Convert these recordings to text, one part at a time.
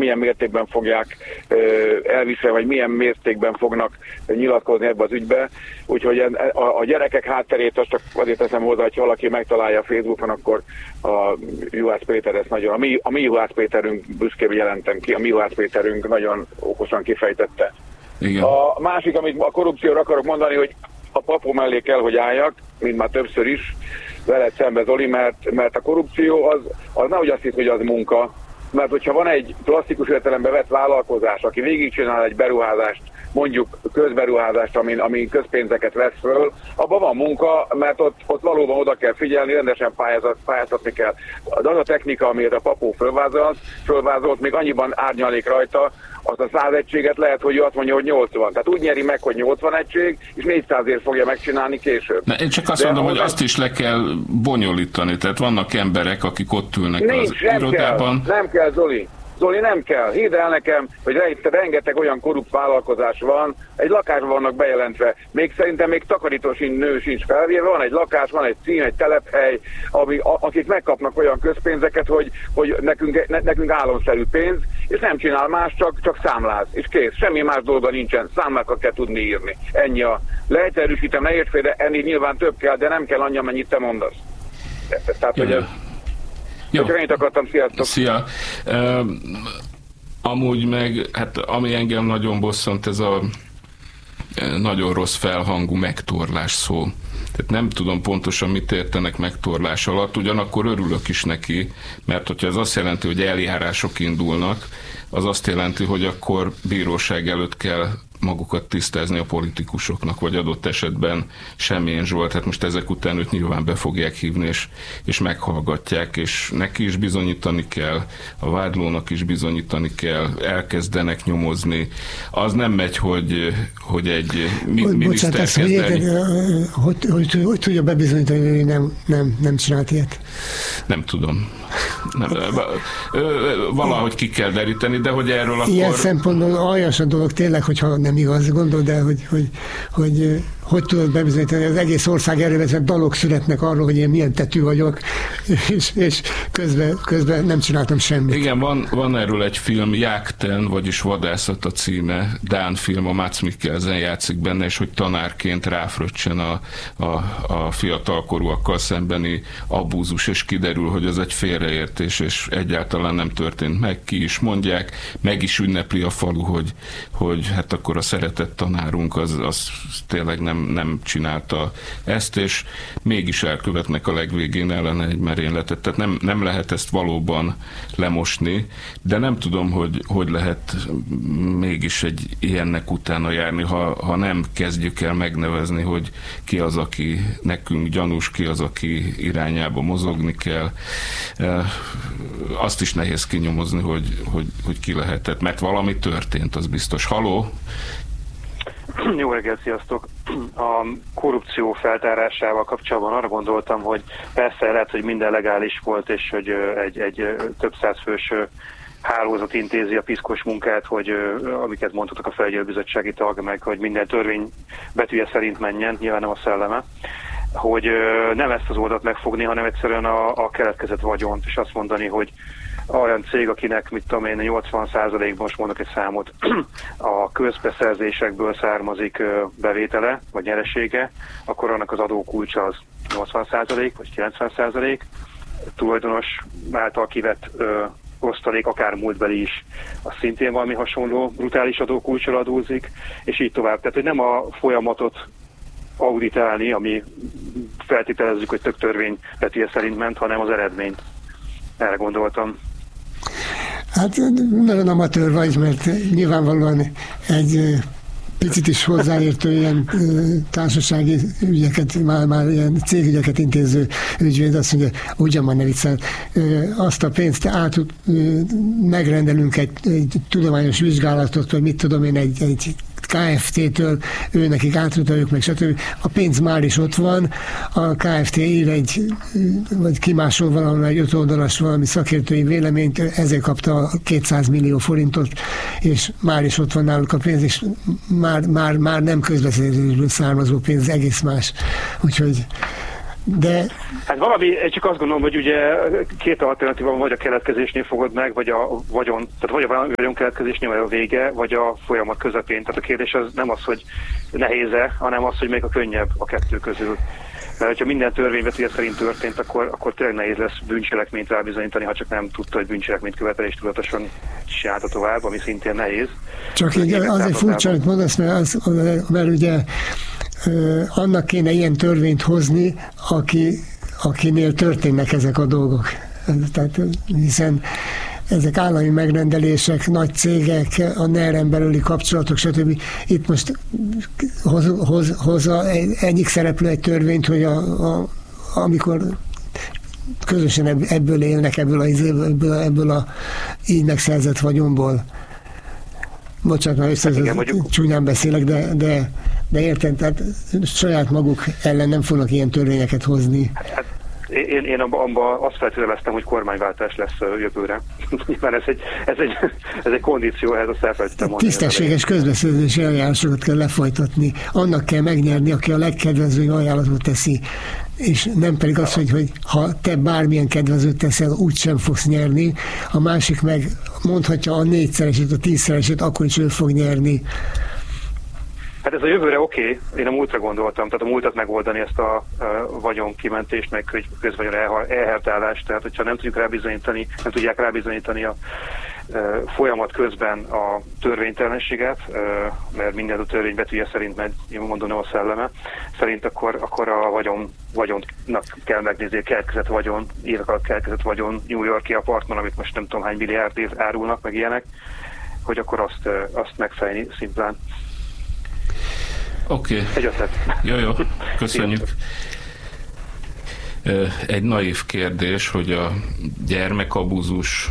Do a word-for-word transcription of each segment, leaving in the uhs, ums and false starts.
milyen mértékben fogják elviselni, vagy milyen mértékben fognak nyilatkozni ebbe az ügybe. Úgyhogy a gyerekek hátterét azt csak azért teszem hozzá, hogy valaki megtalálja a Facebookon, akkor a Juhász Péter ezt nagyon, a mi, a mi Juhász Péterünk, büszkén jelentem ki, a mi Juhász Péterünk nagyon okosan kifejtette. Igen. A másik, amit a korrupcióra akarok mondani, hogy a papó mellé kell, hogy álljak, mint már többször is, veled szembe, Zoli, mert, mert a korrupció az, az nehogy azt hisz, hogy az munka, mert hogyha van egy klasszikus értelembe vett vállalkozás, aki végigcsinál egy beruházást, mondjuk közberuházást, amin, amin közpénzeket vesz föl, abban van munka, mert ott, ott valóban oda kell figyelni, rendesen pályázat, pályázatni kell. De az a technika, amit a papó fölvázolt, fölvázolt, még annyiban árnyalék rajta, az a száz egységet lehet, hogy ő azt mondja, hogy nyolcvan. Tehát úgy nyeri meg, hogy nyolcvan egység, és négyszázért fogja megcsinálni később. Na, én csak azt De mondom, hogy azt is le kell bonyolítani. Tehát vannak emberek, akik ott ülnek Nincs, az nem irodában. Kell, nem kell, Zoli. Zoli, nem kell. Hidd el nekem, hogy rengeteg olyan korrupt vállalkozás van, egy lakásban vannak bejelentve. Még szerintem még takarító nő sincs felvéve, van egy lakás, van egy cím, egy telephely, ami, akik megkapnak olyan közpénzeket, hogy, hogy nekünk, ne, nekünk álomszerű pénz, és nem csinál más, csak, csak számláz, és kész. Semmi más dolga nincsen, számlákat kell tudni írni. Ennyi a... Leegyszerűsítem, ne érts félre, ennél nyilván több kell, de nem kell annyi, amennyit te mondasz. Tehát, hogy ez... Jó. Csak ennyit akartam, sziasztok! Szia! Uh, amúgy meg, hát ami engem nagyon bosszant, ez a nagyon rossz felhangú megtorlás szó. Tehát nem tudom pontosan, mit értenek megtorlás alatt, ugyanakkor örülök is neki, mert hogyha ez azt jelenti, hogy eljárások indulnak, az azt jelenti, hogy akkor bíróság előtt kell magukat tisztázni a politikusoknak, vagy adott esetben Semjén Zsolt, hát most ezek után őt nyilván be fogják hívni, és, és meghallgatják, és neki is bizonyítani kell, a vádlónak is bizonyítani kell, elkezdenek nyomozni. Az nem megy, hogy, hogy egy mi, Bo- miniszter bocsánat, kezdeni. Hogy, hogy, hogy, hogy, hogy tudja bebizonyítani, hogy nem, nem, nem csinált ilyet? Nem tudom. Nem, valahogy ki kell deríteni, de hogy erről akkor... Ilyen szempontból aljas a dolog tényleg, hogyha nem igaz, gondol, de hogy hogy, hogy, hogy tudod bebizonyítani, az egész ország erővezet dalok születnek arról, hogy én milyen tetű vagyok, és, és közben, közben nem csináltam semmit. Igen, van, van erről egy film, Jákten, vagyis Vadászat a címe, dán film, a Mads Mikkelsen játszik benne, és hogy tanárként ráfröccsen a, a, a fiatalkorúakkal szembeni abúzus, és kiderül, hogy ez egy félreértés, és egyáltalán nem történt meg, ki is mondják, meg is ünnepli a falu, hogy, hogy hát akkor a szeretett tanárunk az, az tényleg nem, nem csinálta ezt, és mégis elkövetnek a legvégén ellene egy merényletet. Tehát nem, nem lehet ezt valóban lemosni, de nem tudom, hogy hogy lehet mégis egy ilyennek utána járni, ha, ha nem kezdjük el megnevezni, hogy ki az, aki nekünk gyanús, ki az, aki irányába mozogni kell. Azt is nehéz kinyomozni, hogy, hogy, hogy ki lehetett, mert valami történt, az biztos. Haló? Jó reggelt, sziasztok! A korrupció feltárásával kapcsolatban arra gondoltam, hogy persze lehet, hogy minden legális volt, és hogy egy, egy több száz fős hálózat intézi a piszkos munkát, hogy amiket mondhatok a felügyelőbizottsági tag, meg hogy minden törvény betűje szerint menjen, nyilván nem a szelleme, hogy nem ezt az oldalt megfogni, hanem egyszerűen a, a keletkezett vagyont, és azt mondani, hogy olyan cég, akinek, mit tudom én, nyolcvan százalék, most mondok egy számot, a közbeszerzésekből származik bevétele, vagy nyeresége, akkor annak az adókulcsa az nyolcvan százalék, vagy kilencven százalék, tulajdonos által kivett ö, osztalék, akár múltbeli is, az szintén valami hasonló brutális adókulcsal adózik, és így tovább. Tehát, hogy nem a folyamatot auditálni, ami feltételezzük, hogy tök törvény betűje szerint ment, hanem az eredményt. Erre gondoltam. Hát nagyon amatőr vagy, mert nyilvánvalóan egy picit is hozzáértő ilyen társasági ügyeket, már, már ilyen cégügyeket intéző ügyvéd azt mondja, ugyan már ne viccel, azt a pénzt át megrendelünk egy, egy tudományos vizsgálatot, vagy mit tudom én, egy, egy ká ef té-től, ő nekik átutaljuk meg, stb. A pénz már is ott van, a ká ef té ír egy, vagy kimásol valahol egy öt oldalas valami szakértői véleményt, ezért kapta a kétszáz millió forintot, és már is ott van náluk a pénz, és már, már, már nem közbeszerzésből származó pénz, egész más. Úgyhogy De... Hát valami, csak azt gondolom, hogy ugye két alternatíva van, vagy a keletkezésnél fogod meg, vagy a vagyon, tehát vagy a vagyon keletkezésnél, vagy a vége, vagy a folyamat közepén. Tehát a kérdés az nem az, hogy nehéz-e, hanem az, hogy még a könnyebb a kettő közül. Mert hogyha minden törvényvetője szerint történt, akkor, akkor tényleg nehéz lesz bűncselekményt rábizonyítani, ha csak nem tudta, hogy bűncselekményt követel és tudatosan csinálta tovább, ami szintén nehéz. Csak így azért furcsa, hogy mondasz, mert, az, mert ugye annak kéne ilyen törvényt hozni, aki, akinél történnek ezek a dolgok. Tehát, hiszen ezek állami megrendelések, nagy cégek, a neren belüli kapcsolatok, stb. Itt most hoz, hoz, hozza egyik szereplő egy törvényt, hogy a, a, amikor közösen ebből élnek, ebből a, ebből, ebből a így megszerzett vagyonból. Bocsánat, már össze csúnyán beszélek, de, de, de értem, tehát saját maguk ellen nem fognak ilyen törvényeket hozni. Hát, én, én abban abba azt feltételeztem, hogy kormányváltás lesz jövőre. Mert ez egy, ez egy, ez egy kondíció, ehhez azt elfelejtettem mondani. Tisztességes közbeszerzési eljárásokat kell lefolytatni. Annak kell megnyerni, aki a legkedvezőbb ajánlatot teszi. És nem pedig az, hogy, hogy ha te bármilyen kedvezőt teszel, úgysem fogsz nyerni. A másik meg mondhatja a négyszeresét, a tízszeresét, akkor is ő fog nyerni. Hát ez a jövőre oké, okay. Én a múltra gondoltam, tehát a múltat megoldani ezt a, a vagyonkimentést, meg közvagyon elhártálást, tehát hogyha nem tudjuk rábizonyítani, nem tudják rábizonyítani a e, folyamat közben a törvénytelenséget, e, mert minden a törvény betűje szerint megy, én mondom, nem a szelleme, szerint akkor, akkor a vagyon, vagyonnak kell megnézni, a keletkezett vagyon, évek alatt keletkezett vagyon, New York-i apartman, amit most nem tudom hány milliárd év árulnak, meg ilyenek, hogy akkor azt, azt megfejni szimplán. Oké. Okay. Egy ötlet. Jó, jó. Köszönjük. Egy naív kérdés, hogy a gyermekabúzus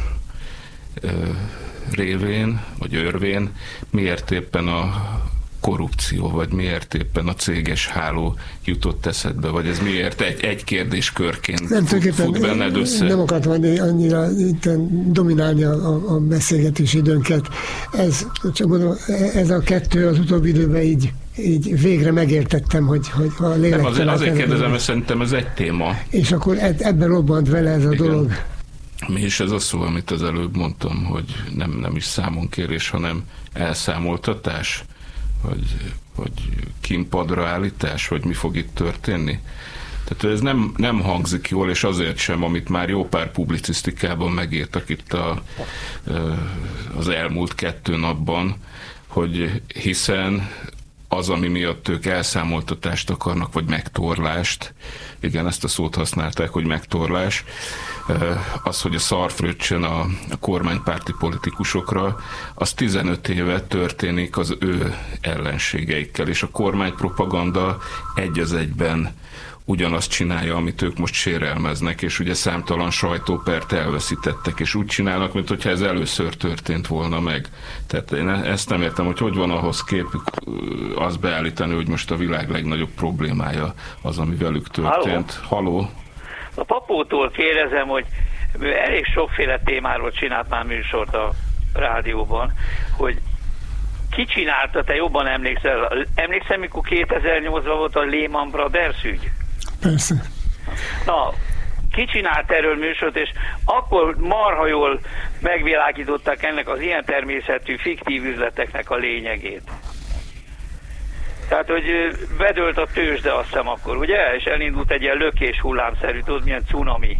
révén, vagy örvén miért éppen a korrupció, vagy miért éppen a céges háló jutott eszedbe, vagy ez miért egy, egy kérdéskörként nem, fut, fut benned össze? Nem akartam annyira dominálni a, a, a beszélgetési időnket. Ez, csak mondom, ez a kettő az utóbbi időben így, így végre megértettem, hogy, hogy a lélek... Nem, azért, azért kérdezem, mert szerintem ez egy téma. És akkor ebben robbant vele ez a Igen. dolog. Mi is ez a szó, amit az előbb mondtam, hogy nem, nem is számonkérés, hanem elszámoltatás? Vagy, vagy kínpadra állítás, vagy mi fog itt történni. Tehát ez nem, nem hangzik jól, és azért sem, amit már jó pár publicisztikában megírtak itt a, az elmúlt kettő napban, hogy hiszen az, ami miatt ők elszámoltatást akarnak, vagy megtorlást, igen, ezt a szót használták, hogy megtorlás, az, hogy a szar fröccsön a, a kormánypárti politikusokra, az tizenöt éve történik az ő ellenségeikkel, és a kormánypropaganda egy az egyben ugyanazt csinálja, amit ők most sérelmeznek, és ugye számtalan sajtópert elveszítettek, és úgy csinálnak, mint hogyha ez először történt volna meg. Tehát én ezt nem értem, hogy hogy van ahhoz képük azt beállítani, hogy most a világ legnagyobb problémája az, ami velük történt. Halló? Halló? A Papótól kérdezem, hogy elég sokféle témáról csinált már műsort a rádióban, hogy ki csinálta, te jobban emlékszel? Emlékszel, mikor kétezer-nyolcban volt a Lehman Brothers ügy? Persze. Na, ki csinált erről műsort, és akkor marha jól megvilágították ennek az ilyen természetű fiktív üzleteknek a lényegét. Tehát, hogy bedőlt a tőzsde, azt hiszem akkor, ugye? És elindult egy ilyen lökés hullámszerű, tudod, milyen cunami.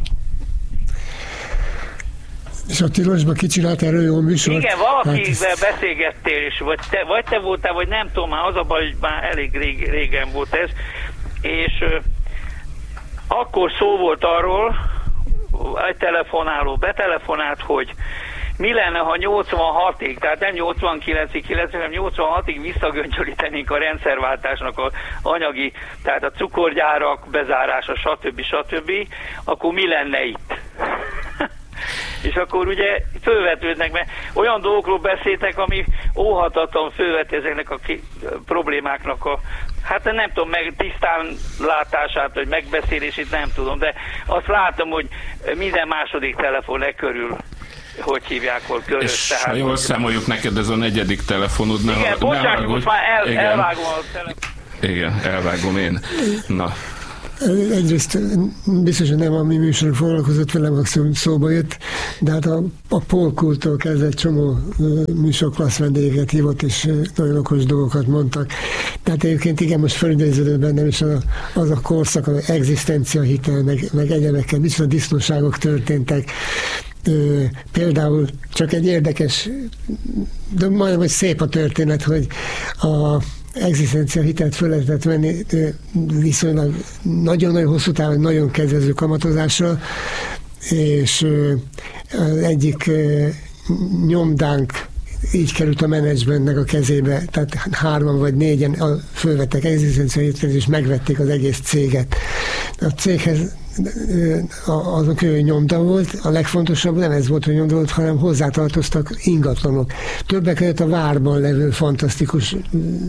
És a Tilosban kicsinált erről jó műsort? Igen, valakivel hát beszélgettél, és vagy te, vagy te voltál, vagy nem tudom, már az a baj, hogy már elég rég, régen volt ez, és uh, akkor szó volt arról, egy telefonáló betelefonált, hogy mi lenne, ha nyolcvanhatig, tehát nem nyolcvankilencig, hanem nyolcvanhatig visszagöngyölítenénk a rendszerváltásnak a anyagi, tehát a cukorgyárak bezárása, stb. stb., akkor mi lenne itt? És akkor ugye fölvetődnek, mert olyan dolgokról beszéltek, ami óhatatlan fölveti ezeknek a ki- problémáknak a, hát nem tudom, meg tisztán látását, vagy megbeszélését nem tudom, de azt látom, hogy minden második telefon e körül, hogy hívják, hol körül. És tehát, ha jól hogy... számoljuk neked, ez a negyedik telefonod. Ne igen, bocsánat, most már el, elvágom a telefon. Igen, elvágom én. Na, Egyrészt biztos, hogy nem a mi műsorunk foglalkozott vele, maximum szóba jött, de hát a, a Polkultól kezdve egy csomó műsorklassz vendégeket hívott, és nagyon okos dolgokat mondtak. Tehát egyébként igen, most felidéződött bennem is az a, az a korszak, az egzisztenciahitel, meg, meg egyebekkel, micsoda disznóságok történtek. Például csak egy érdekes, de majdnem, hogy szép a történet, hogy a egzisztencia hitelt föl lehetett venni viszonylag nagyon-nagyon hosszú távon, nagyon kedvező kamatozással, és az egyik nyomdánk így került a menedzsmentnek a kezébe, tehát hárman vagy négyen fölvettek egzisztencia hitelt, és megvették az egész céget. A céghez azok ő nyomda volt, a legfontosabb nem ez volt, hogy nyomda volt, hanem hozzátartoztak ingatlanok. Többek között a várban levő fantasztikus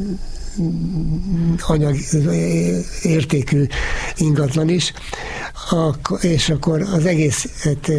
anyag értékű ingatlan is, és akkor az egészet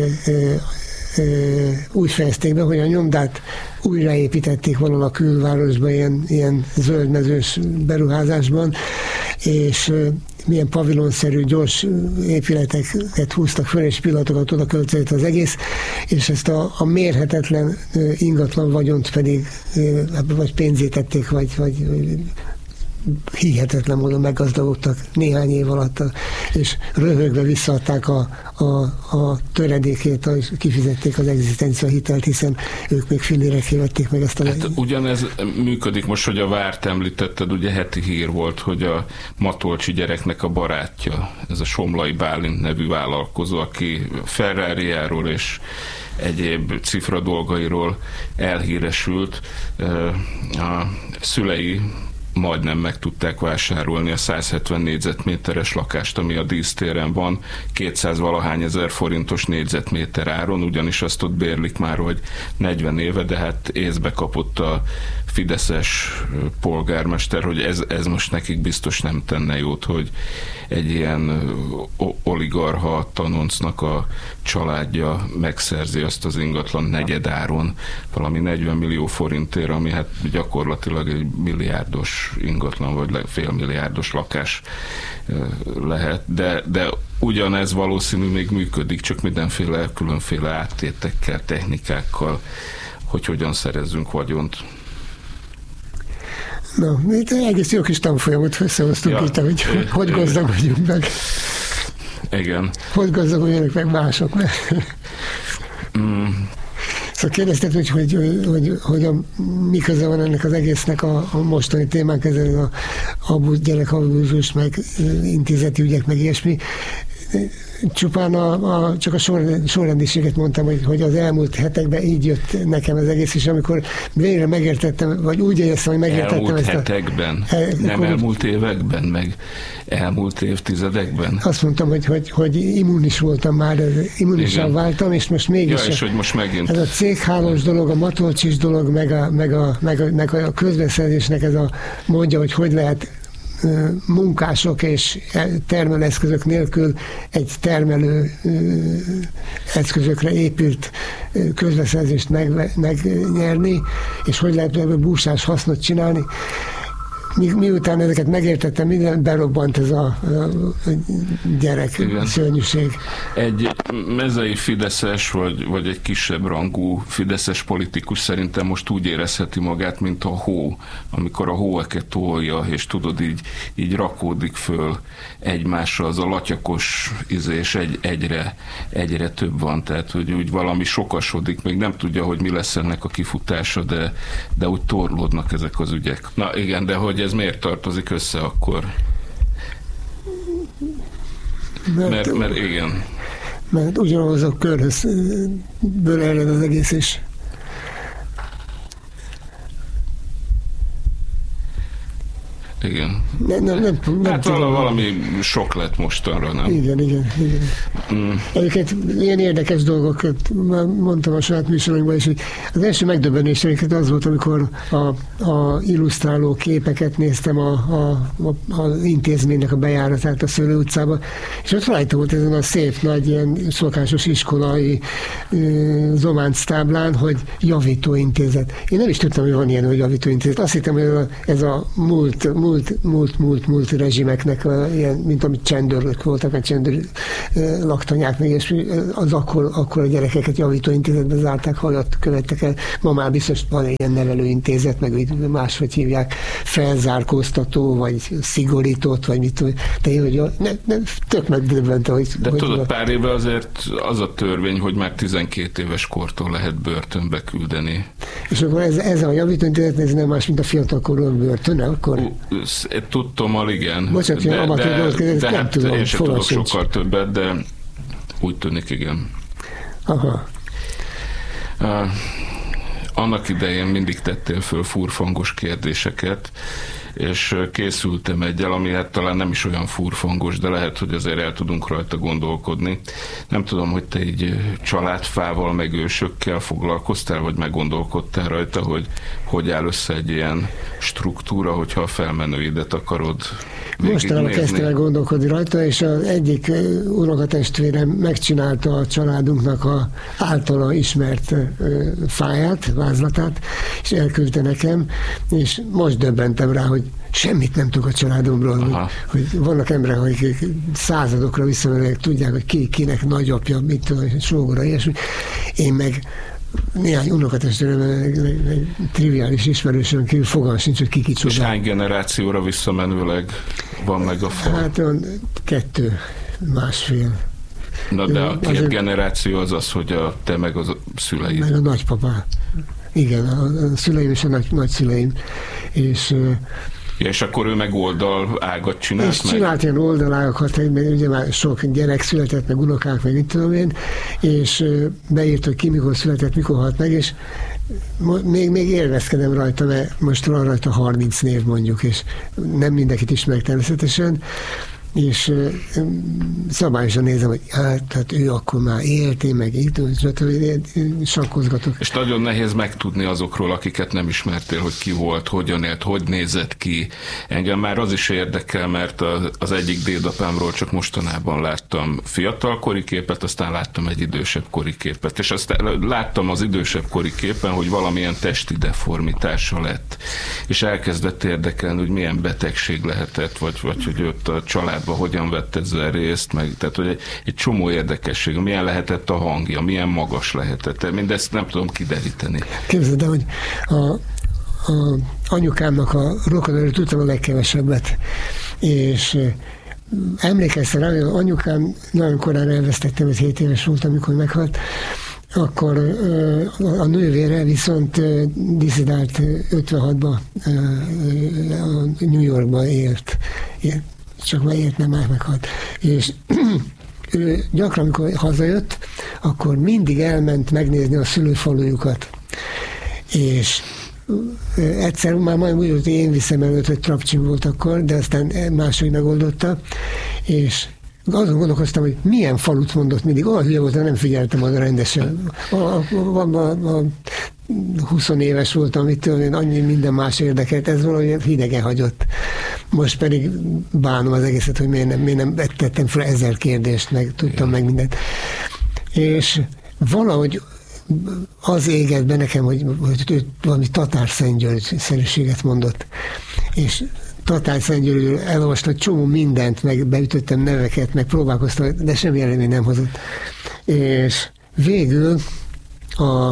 úgy fejezték be, hogy a nyomdát újraépítették valahol a külvárosban, ilyen, ilyen zöldmezős beruházásban, és milyen pavilonszerű, gyors épületeket húztak föl, és pillanatokat oda költözött az egész, és ezt a, a mérhetetlen ingatlan vagyont pedig, vagy pénzítették, vagy, vagy hihetetlen módon meggazdagodtak néhány év alatt, és röhögve visszaadták a, a, a töredékét, és kifizették az egzisztencia hitelt, hiszen ők még fillérekké vették meg ezt a... Hát ugyanez működik most, hogy a várt említetted, ugye heti hír volt, hogy a Matolcsi gyereknek a barátja, ez a Somlai Bálint nevű vállalkozó, aki Ferrariáról és egyéb cifra dolgairól elhíresült, a szülei majdnem meg tudták vásárolni a száz hetven négyzetméteres lakást, ami a dísztéren van, kétszáz valahány ezer forintos négyzetméter áron, ugyanis azt ott bérlik már, hogy negyven éve, de hát észbe kapott a fideszes polgármester, hogy ez, ez most nekik biztos nem tenne jót, hogy egy ilyen oligarcha tanoncnak a családja megszerzi azt az ingatlan negyedáron, valami negyven millió forintért, ami hát gyakorlatilag egy milliárdos ingatlan, vagy félmilliárdos lakás lehet, de, de ugyanez valószínű még működik, csak mindenféle különféle áttétekkel, technikákkal, hogy hogyan szerezzünk vagyont. Na, itt egész jó kis tanfolyamot összehoztunk ja, itt, hogy é, hogy gazdagodjunk meg. Igen. Hogy gazdagodjanak meg mások meg. Mm. Szóval kérdezted, hogy, hogy, hogy, hogy a, mi köze van ennek az egésznek a, a mostani témánk, ez a abúz, gyerekabúzus, meg intézeti ügyek, meg ilyesmi. Csupán a, a, csak a sor, sorrendiséget mondtam, hogy, hogy az elmúlt hetekben így jött nekem az egész, és amikor végre megértettem, vagy úgy éreztem, hogy megértettem elmúlt ezt a... hetekben, el, nem akkor, elmúlt években, meg elmúlt évtizedekben. Azt mondtam, hogy, hogy, hogy immunis voltam már, immunisan váltam, és most mégis... Ja, és a, hogy most megint... Ez a céghálós dolog, a Matolcsis dolog, meg a, meg a, meg a, meg a közbeszerzésnek ez a mondja, hogy hogy lehet munkások és termelőeszközök nélkül egy termelő eszközökre épült közbeszerzést meg, megnyerni, és hogy lehet ebből búsás hasznot csinálni. Mi, miután ezeket megértettem, minden berobbant ez a, a gyerek igen. Szörnyűség. Egy mezei fideszes, vagy, vagy egy kisebb rangú fideszes politikus szerintem most úgy érezheti magát, mint a hó, amikor a hóeket tolja, és tudod, így, így rakódik föl egymásra, az a latyakos izés egy, egyre, egyre több van, tehát hogy úgy valami sokasodik, még nem tudja, hogy mi lesz ennek a kifutása, de, de úgy torlódnak ezek az ügyek. Na igen, de hogy ez miért tartozik össze akkor? Mert, mert, mert igen. Mert ugyanaz a körhöz ből ered az egész is. Igen. Nem, nem, nem, nem hát tudom. Valami sok lett mostanra, nem? Igen, igen, igen. Mm. Egyébként ilyen érdekes dolgokat mondtam a saját műsorunkban is, hogy az első megdöbbenés az volt, amikor a, a illusztráló képeket néztem a, a, a, az intézménynek a bejáratát a Szőlő utcába, és ott rajta volt ezen a szép nagy ilyen szokásos iskolai zománc táblán, hogy javítóintézet. Én nem is tudtam, hogy van ilyen, hogy javítóintézet. Azt hittem, hogy ez a, ez a múlt, múlt múlt, múlt, múlt, múlt rezsimeknek, a, ilyen, mint amit csendőrök voltak, a csendőr laktanyák, meg és az akkor, akkor a gyerekeket javítóintézetbe zárták, halat követtek el. Ma már biztos van ilyen nevelőintézet, meg máshogy hívják, felzárkóztató, vagy szigorított, vagy mit tudom. De én, hogy ne, ne, tök megdöbbent, hogy... De hogy tudod, a... pár éve azért az a törvény, hogy már tizenkét éves kortól lehet börtönbe küldeni. És akkor ez, ez a javítóintézet, ez nem más, mint a fiatalkorúak börtöne, akkor... Uh, tudtommal igen. Bocsánat, de, de, de, de, de nem hát tudom, én sem tudok sincs. sokkal többet, de úgy tűnik, igen. Aha. Uh, annak idején mindig tettél föl furfangos kérdéseket, és készültem egyel, ami hát talán nem is olyan furfangos, de lehet, hogy azért el tudunk rajta gondolkodni. Nem tudom, hogy te így családfával, meg ősökkel foglalkoztál, vagy meggondolkodtál rajta, hogy hogy áll össze egy ilyen struktúra, hogyha a felmenőidet akarod Mostanában kezdtem el gondolkodni rajta, és az egyik unokatestvérem megcsinálta a családunknak a általa ismert fáját, vázlatát, és elküldte nekem, és most döbbentem rá, hogy semmit nem tudok a családomról, hogy, hogy vannak emberek, akik századokra visszamenőleg tudják, hogy ki, kinek nagyapja, mit tudom, sógora, ilyesmi. Én meg néhány unokatestvérem, triviális ismerősön kívül fogalmam sincs, hogy ki kicsoda. És hány generációra visszamenőleg van meg a fal? Hát olyan kettő, másfél. Na de a két azért, generáció az az, hogy a te meg az a szüleid. Meg a nagypapá. Igen, a szüleim és a nagy, nagyszüleim. És Ja, és akkor ő meg oldal ágat csinált és meg? csinált ilyen oldalágokat, mert ugye már sok gyerek született, meg unokák, meg mit tudom én, és beírt, hogy ki mikor született, mikor halt meg, és még, még élvezkedem rajta, mert most van rajta harminc név mondjuk, és nem mindenkit ismerek természetesen, és szabályosan nézem, hogy hát, tehát ő akkor már élt, én meg itt, sakkozgatok. És nagyon nehéz megtudni azokról, akiket nem ismertél, hogy ki volt, hogyan élt, hogy nézett ki. Engem már az is érdekel, mert az egyik dédapámról csak mostanában láttam fiatalkori képet, aztán láttam egy idősebb kori képet, és aztán láttam az idősebb kori képen, hogy valamilyen testi deformitása lett, és elkezdett érdekelni, hogy milyen betegség lehetett, vagy, vagy hogy ott a család hogyan vett ezzel részt, meg, tehát hogy egy, egy csomó érdekesség, milyen lehetett a hangja, milyen magas lehetett, mindezt nem tudom kideríteni. Képzeld el, hogy a, a anyukámnak a rokonairól tudtam a legkevesebbet, és emlékeztem rá, hogy az anyukám nagyon korán elvesztettem, hogy hét éves volt, amikor meghalt, akkor a nővére viszont disszidált ötvenhatban New Yorkban élt. Csak már ért, nem már meghalt. És ő gyakran, amikor hazajött, akkor mindig elment megnézni a szülőfalujukat. És egyszer már majd úgy, hogy én viszem előtt, hogy trapcsim volt akkor, de aztán máshogy megoldotta, és azon gondolkoztam, hogy milyen falut mondott mindig. Olyan hülye volt, nem figyeltem oda rendesen. A, a, a, a, a húsz éves voltam, amitől én annyi minden más érdekelt, ez valahogy hidegen hagyott. Most pedig bánom az egészet, hogy miért nem, miért nem tettem fel ezer kérdést, meg tudtam meg mindent. És valahogy az égett be nekem, hogy, hogy valami tatár-szentgyörgy-szerűséget mondott. És Tatár-Szentgyörgyről elolvastam egy csomó mindent, meg beütöttem neveket, meg próbálkoztam, de semmi eredmény nem hozott. És végül a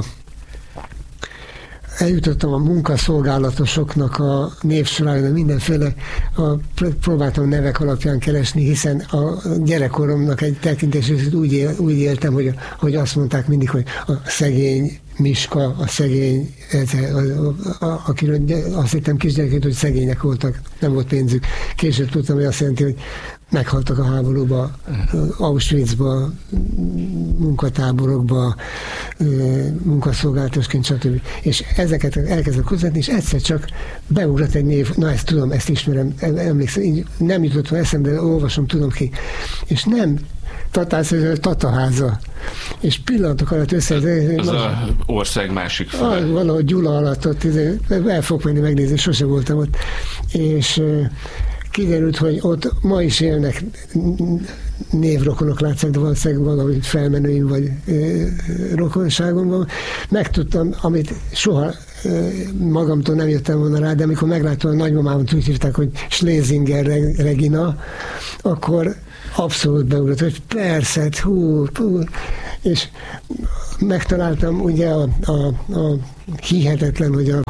eljutottam a munkaszolgálatosoknak a névsorára, mindenféle a, próbáltam nevek alapján keresni, hiszen a gyerekkoromnak egy tekintését úgy, él, úgy éltem, hogy, hogy azt mondták mindig, hogy a szegény Miska, a szegény, ez, a, a, a, akiről azt hittem kisgyerekét, hogy szegények voltak, nem volt pénzük. Később tudtam, hogy azt jelenti, hogy meghaltak a háborúba, Auschwitzba, munkatáborokba, munkaszolgálatosként, stb. És ezeket elkezdett kutatni, és egyszer csak beugrott egy név, na ezt tudom, ezt ismerem, emlékszem, így nem jutott volna eszembe, de olvasom, tudom ki. És nem Tatárszentgyörgy, Tataháza. És pillanatok alatt össze... Az az ország másik fele. Valahogy Gyula alatt ott, el fogok menni megnézni, sose voltam ott. És kiderült, hogy ott ma is élnek névrokonok, látszák, de valószínűleg valahogy felmenőim vagy e, rokonságomban. Megtudtam, amit soha magamtól nem jöttem volna rá, de amikor megláttam, a nagymamámat úgy hívták, hogy Schlesinger Regina, akkor abszolút beugrott, hogy persze, hú, hú, és megtaláltam ugye a, a, a hihetetlen, hogy a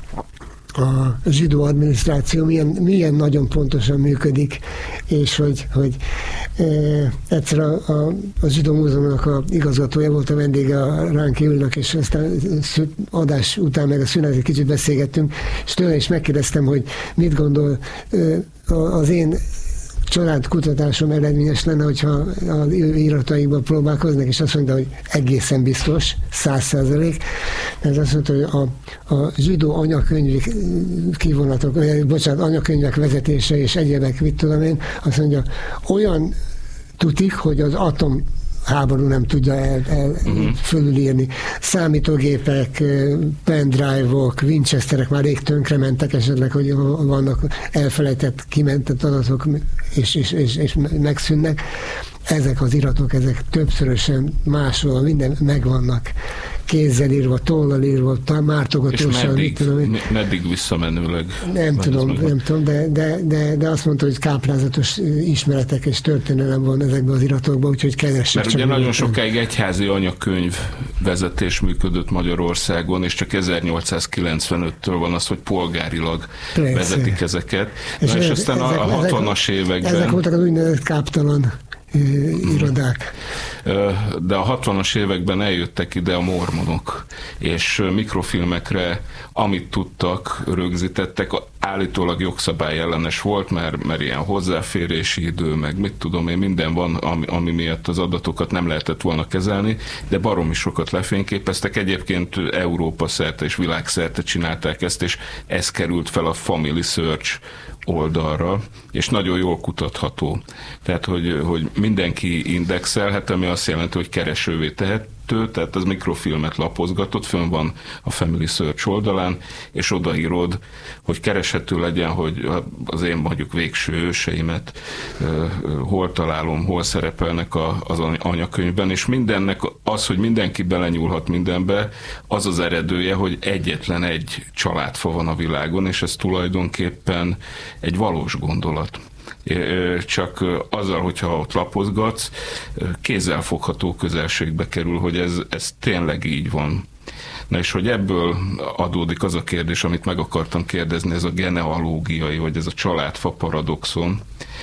a zsidó adminisztráció milyen, milyen nagyon pontosan működik, és hogy, hogy e, egyszer a, a, a Zsidó Múzeumnak a igazgatója volt a vendége a ránk ülnek, és aztán adás után meg a szünet egy kicsit beszélgettünk, és tőle is megkérdeztem, hogy mit gondol e, az én családkutatásom eredményes lenne, hogyha az írataikban próbálkoznak, és azt mondta, hogy egészen biztos, száz százalék, mert azt mondta, hogy a, a zsidó anyakönyvek kivonatok, bocsánat, anyakönyvek vezetése és egyébek, mit tudom én, azt mondja, olyan tutik, hogy az atom háború nem tudja el, el uh-huh. fölülírni. Számítógépek, pendrive-ok, Winchesterek már rég tönkrementek esetleg, hogy vannak elfelejtett, kimentett adatok, és, és, és, és megszűnnek. Ezek az iratok, ezek többszörösen máshol, minden megvannak. Kézzel írva, tollal írva, mártogatósan. És meddig, meddig visszamenőleg? Nem tudom, nem tudom, de, de, de, de azt mondta, hogy káprázatos ismeretek és történelem van ezekben az iratokban, úgyhogy keresek. Mert ugye nagyon sokáig egyházi anyakönyv vezetés működött Magyarországon, és csak ezernyolcszázkilencvenöttől van az, hogy polgárilag Persze. vezetik ezeket. És, Na, és aztán ezek, a hatvanas években... Ezek voltak az úgynevezett káptalan irodák. De a hatvanas években eljöttek ide a mormonok, és mikrofilmekre, amit tudtak, rögzítettek, állítólag jogszabály ellenes volt, mert, mert ilyen hozzáférési idő, meg mit tudom én, minden van, ami, ami miatt az adatokat nem lehetett volna kezelni, de baromi sokat lefényképeztek. Egyébként Európa szerte és világszerte csinálták ezt, és ez került fel a Family Search oldalra, és nagyon jól kutatható. Tehát, hogy, hogy mindenki indexelhet, ami azt jelenti, hogy keresővé tehető, tehát az mikrofilmet lapozgatott, fönn van a Family Search oldalán, és odaírod, hogy kereshető legyen, hogy az én mondjuk végső őseimet hol találom, hol szerepelnek az anyakönyvben, és mindennek az, hogy mindenki belenyúlhat mindenbe, az az eredője, hogy egyetlen egy családfa van a világon, és ez tulajdonképpen egy valós gondolat. Csak azzal, hogyha ott lapozgatsz, kézzelfogható közelségbe kerül, hogy ez, ez tényleg így van. Na és hogy ebből adódik az a kérdés, amit meg akartam kérdezni, ez a genealógiai, vagy ez a családfa paradoxon,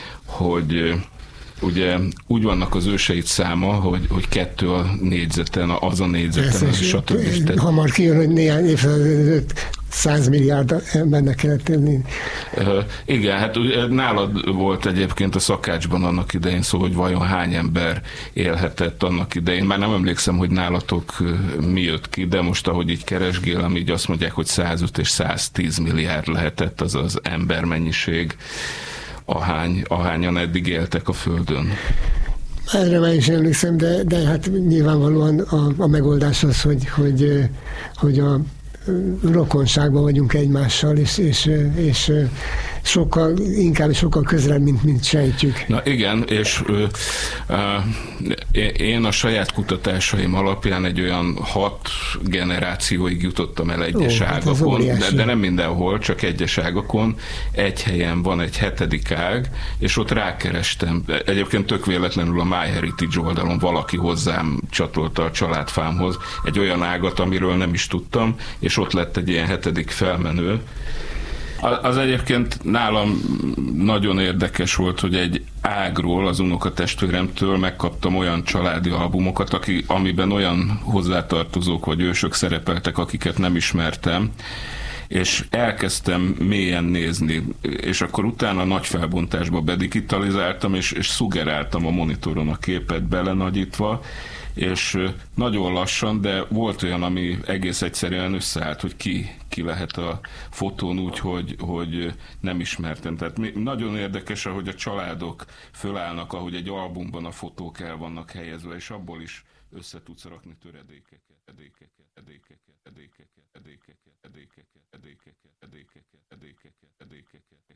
hogy ugye úgy vannak az őseid száma, hogy, hogy kettő a négyzeten, az a négyzeten, stb. Hamar kijön, hogy néhány évszázad száz milliárd embernek kellett tenni. Uh, igen, hát nálad volt egyébként a szakácsban annak idején szó, hogy vajon hány ember élhetett annak idején. Már nem emlékszem, hogy nálatok mi jött ki, de most, ahogy így keresgélem, így azt mondják, hogy százöt és száztíz milliárd lehetett az az embermennyiség, ahány, ahányan eddig éltek a Földön. Erre már is emlékszem, de, de hát nyilvánvalóan a, a megoldás az, hogy, hogy, hogy a rokonságban vagyunk egymással, és, és, és sokkal, inkább sokkal közelebb, mint, mint sejtjük. Na igen, és ö, ö, én a saját kutatásaim alapján egy olyan hat generációig jutottam el egyes Ó, ágakon, hát de, de nem mindenhol, csak egyes ágakon. Egy helyen van egy hetedik ág, és ott rákerestem. Egyébként tök véletlenül a MyHeritage oldalon valaki hozzám csatolta a családfámhoz egy olyan ágat, amiről nem is tudtam, és ott lett egy ilyen hetedik felmenő. Az egyébként nálam nagyon érdekes volt, hogy egy ágról, az unokatestvéremtől megkaptam olyan családi albumokat, aki, amiben olyan hozzátartozók vagy ősök szerepeltek, akiket nem ismertem, és elkezdtem mélyen nézni, és akkor utána nagy felbontásba bedigitalizáltam, és, és szugeráltam a monitoron a képet belenagyítva, és nagyon lassan, de volt olyan, ami egész egyszerűen összeállt, hogy ki, ki lehet a fotón úgy, hogy, hogy nem ismertem. Tehát nagyon érdekes, ahogy a családok fölállnak, ahogy egy albumban a fotók el vannak helyezve, és abból is össze tudsz rakni töredékeket, edékeket, edékeket, edékeket, edékeket, edékeket, edékeket, edékeket, edékeket, edékeket,